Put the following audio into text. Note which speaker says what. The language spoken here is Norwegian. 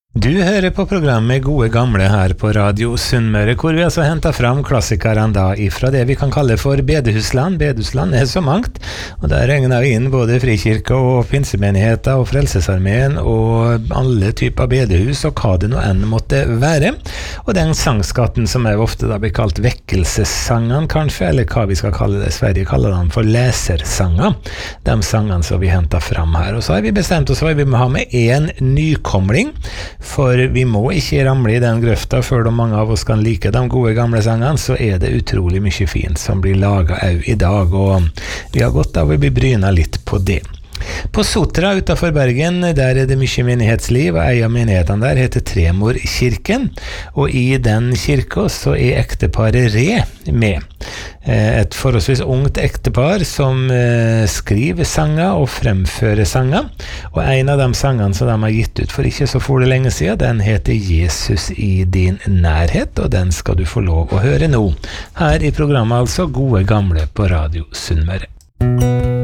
Speaker 1: Du hører på programmet Gode Gamle her på Radio Sunnmøre, hvor vi altså hentet fram klassikerne da ifra det vi kan kalle for bedehusland. Bedehusland så mangt, og der regner vi inn både frikirker og pinsemenigheter og frelsesarmeen og alle typer bedehus og hva det nå enn måtte være. Og den sangskatten som ofte da blir kalt vekkelsessangene kanskje, eller hva vi skal kalle det, Sverige kaller dem for lesersanger. De sangene som vi hentet fram her. Og så har vi bestemt oss for at vi må ha med en nykomling, for vi må ikke ramle i den grøfta før mange av oss kan like de gode gamle sangene, så det utrolig mye fint som blir laget av i dag, og vi har godt av å bli brynet litt på det. På Sotra utenfor Bergen, der det mye menighetsliv, og en av menighetene der heter Tremorkirken, og i den kirka så ekteparet Re med. Et forholdsvis ungt ektepar som skriver sanger og fremfører sanger, og en av de sangene som de har gitt ut for ikke så for det lenge siden, den heter Jesus i din nærhet, og den skal du få lov å høre nå. Her i programmet altså Gode Gamle på Radio Sunnmøre.